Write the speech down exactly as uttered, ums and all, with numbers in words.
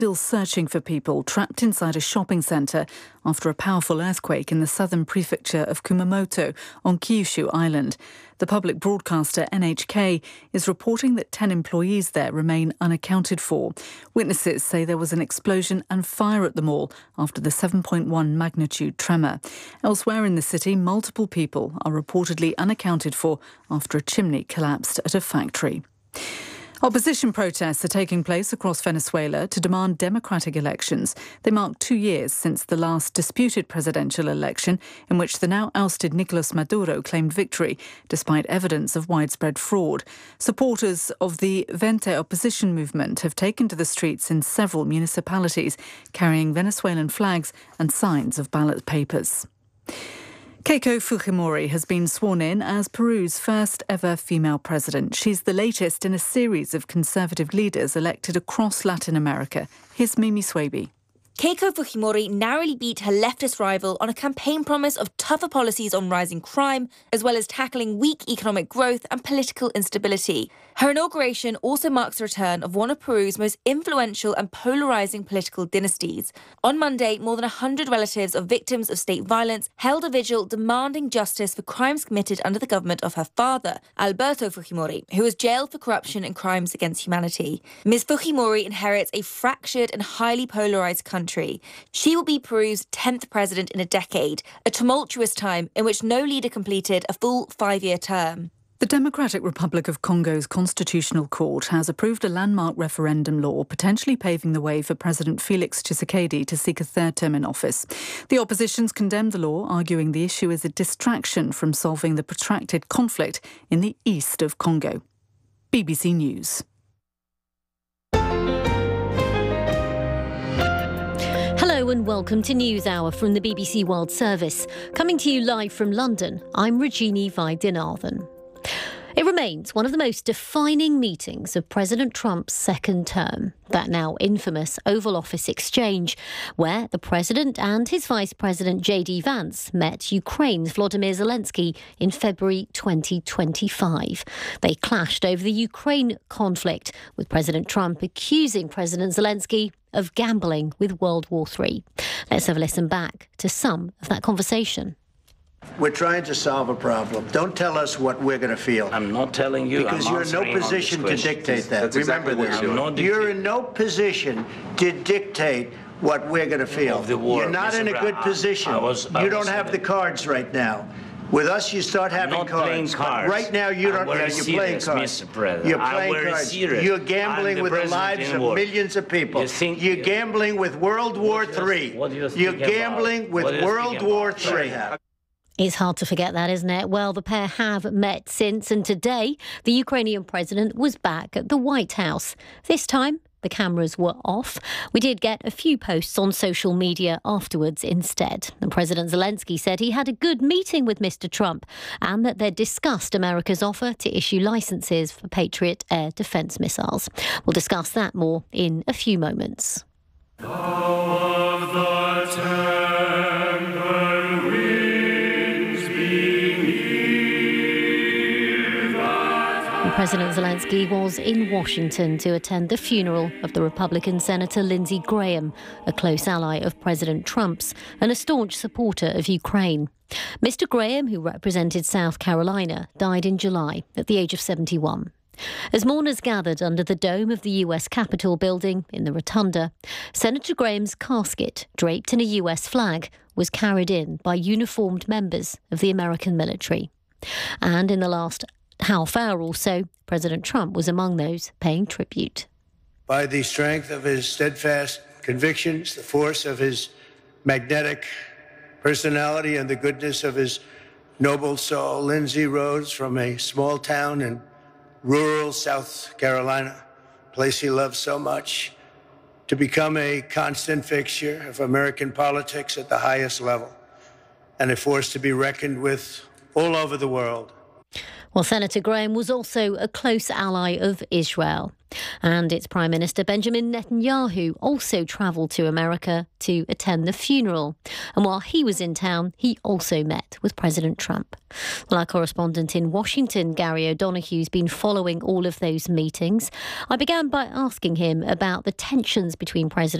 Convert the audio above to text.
still searching for people trapped inside a shopping centre after a powerful earthquake in the southern prefecture of Kumamoto on Kyushu Island. The public broadcaster N H K is reporting that ten employees there remain unaccounted for. Witnesses say there was an explosion and fire at the mall after the seven point one magnitude tremor. Elsewhere in the city, multiple people are reportedly unaccounted for after a chimney collapsed at a factory. Opposition protests are taking place across Venezuela to demand democratic elections. They mark two years since the last disputed presidential election, in which the now ousted Nicolas Maduro claimed victory, despite evidence of widespread fraud. Supporters of the Vente opposition movement have taken to the streets in several municipalities, carrying Venezuelan flags and signs of ballot papers. Keiko Fujimori has been sworn in as Peru's first ever female president. She's the latest in a series of conservative leaders elected across Latin America. Here's Mimi Swaby. Keiko Fujimori narrowly beat her leftist rival on a campaign promise of tougher policies on rising crime, as well as tackling weak economic growth and political instability. Her inauguration also marks the return of one of Peru's most influential and polarising political dynasties. On Monday, more than one hundred relatives of victims of state violence held a vigil demanding justice for crimes committed under the government of her father, Alberto Fujimori, who was jailed for corruption and crimes against humanity. Miz Fujimori inherits a fractured and highly polarised country. She will be Peru's tenth president in a decade, a tumultuous time in which no leader completed a full five-year term. The Democratic Republic of Congo's Constitutional Court has approved a landmark referendum law potentially paving the way for President Felix Tshisekedi to seek a third term in office. The opposition's condemned the law, arguing the issue is a distraction from solving the protracted conflict in the east of Congo. B B C News. Hello and welcome to NewsHour from the B B C World Service. Coming to you live from London, I'm Rajini Vaidyanathan. It remains one of the most defining meetings of President Trump's second term, that now infamous Oval Office exchange, where the President and his Vice President J D Vance met Ukraine's Volodymyr Zelensky in February twenty twenty-five. They clashed over the Ukraine conflict, with President Trump accusing President Zelensky of gambling with World War Three. Let's have a listen back to some of that conversation. We're trying to solve a problem. Don't tell us what we're going to feel. I'm not telling you. Because I'm you're in no position to dictate that. That's Remember exactly this. You're in no position to dictate what we're going to feel. Of the war, you're not Mister in a good Brown. position. I was, I you was don't have the cards right now. With us, you start having not cards. playing cards. Right now, you don't. I'm Yeah, you're serious, playing cards. Mister President. You're I'm playing very cards. serious. You're gambling the with the lives of war. millions of people. You think, you're gambling with World War Three. What do you think You're about? gambling with What do you World think War about? Three. It's hard to forget that, isn't it? Well, the pair have met since, and today the Ukrainian president was back at the White House. This time, the cameras were off. We did get a few posts on social media afterwards instead. And President Zelensky said he had a good meeting with Mister Trump and that they'd discussed America's offer to issue licenses for Patriot air defence missiles. We'll discuss that more in a few moments. President Zelensky was in Washington to attend the funeral of the Republican Senator Lindsey Graham, a close ally of President Trump's and a staunch supporter of Ukraine. Mister Graham, who represented South Carolina, died in July at the age of seventy-one. As mourners gathered under the dome of the U S Capitol building in the Rotunda, Senator Graham's casket, draped in a U S flag, was carried in by uniformed members of the American military. And in the last half hour or so, President Trump was among those paying tribute. By the strength of his steadfast convictions, the force of his magnetic personality, and the goodness of his noble soul, Lindsey rose from a small town in rural South Carolina, a place he loved so much, to become a constant fixture of American politics at the highest level, and a force to be reckoned with all over the world. Well, Senator Graham was also a close ally of Israel. And its Prime Minister Benjamin Netanyahu also travelled to America to attend the funeral. And while he was in town, he also met with President Trump. Well, our correspondent in Washington, Gary O'Donoghue's been following all of those meetings. I began by asking him about the tensions between President